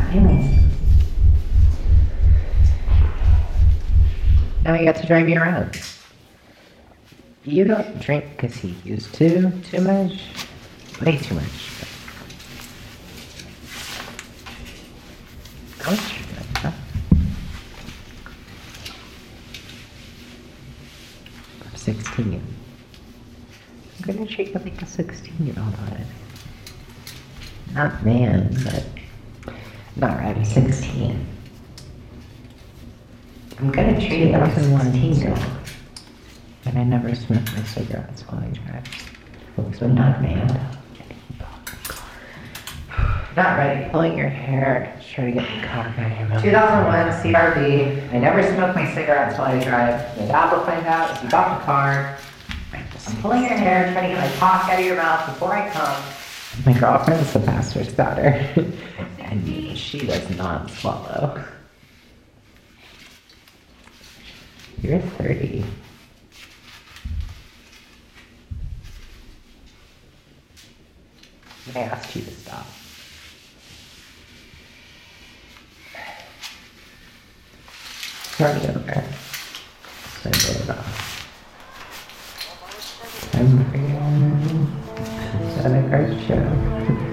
Damn. Now you got to drive me around. You don't drink because he used to too much. Way too much. How much you drink, huh? I'm 16. I'm gonna treat you like a 16-year-old on it. Not man, but... Not right, I'm 16. I'm gonna treat you like a 16-year-old. And I never smoke my cigarettes while I drive. So not man. Not ready. Pulling your hair, trying to get the cock out of your mouth. 2001 CRV. I never smoke my cigarettes while I drive. My dad will find out if you got the car. I'm pulling your hair, trying to get my cock out of your mouth before I come. My girlfriend's the pastor's daughter. And she does not swallow. You're 30. I asked you to stop. Start it over. Send it off. Time for you. Is that a card show?